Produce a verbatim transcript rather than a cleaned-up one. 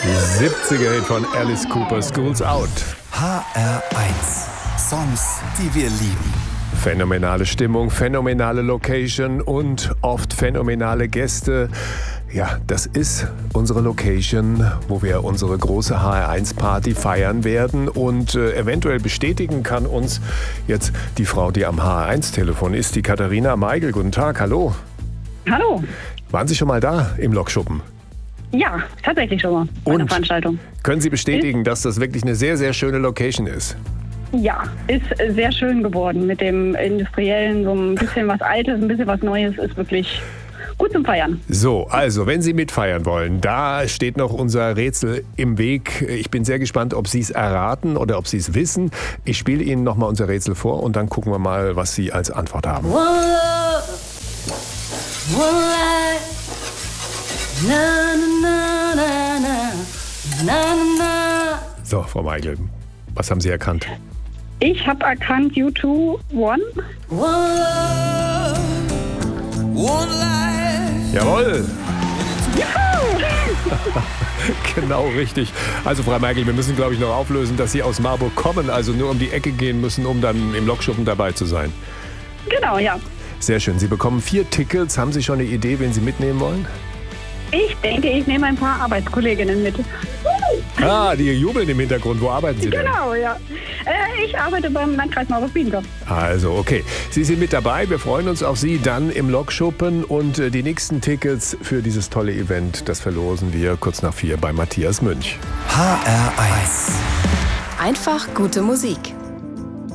siebziger-Hit von Alice Cooper, School's Out. H R eins. Songs, die wir lieben. Phänomenale Stimmung, phänomenale Location und oft phänomenale Gäste. Ja, das ist unsere Location, wo wir unsere große H R eins Party feiern werden. Und äh, eventuell bestätigen kann uns jetzt die Frau, die am H R eins Telefon ist, die Katharina Meigel. Guten Tag, hallo. Hallo. Waren Sie schon mal da im Lokschuppen? Ja, tatsächlich schon mal bei einer Und Veranstaltung. können Sie bestätigen, dass das wirklich eine sehr, sehr schöne Location ist? Ja, ist sehr schön geworden mit dem Industriellen, so ein bisschen was Altes, ein bisschen was Neues, ist wirklich gut zum Feiern. So, also wenn Sie mitfeiern wollen, da steht noch unser Rätsel im Weg. Ich bin sehr gespannt, ob Sie es erraten oder ob Sie es wissen. Ich spiele Ihnen nochmal unser Rätsel vor und dann gucken wir mal, was Sie als Antwort haben. One love, one life, na na na na na na. So, Frau Meigel, was haben Sie erkannt? Ich habe erkannt U zwei One. One love, one life. Jawohl! Genau richtig. Also Frau Meigel, wir müssen, glaube ich, noch auflösen, dass Sie aus Marburg kommen, also nur um die Ecke gehen müssen, um dann im Lokschuppen dabei zu sein. Genau, ja. Sehr schön. Sie bekommen vier Tickets. Haben Sie schon eine Idee, wen Sie mitnehmen wollen? Ich denke, ich nehme ein paar Arbeitskolleginnen mit. Ah, die jubeln im Hintergrund. Wo arbeiten Sie denn? Genau, ja. Äh, ich arbeite beim Landkreis Marburg-Biedenkopf. Also, okay. Sie sind mit dabei. Wir freuen uns auf Sie dann im Lokschuppen. Und äh, die nächsten Tickets für dieses tolle Event, das verlosen wir kurz nach vier bei Matthias Münch. H R eins. Einfach gute Musik.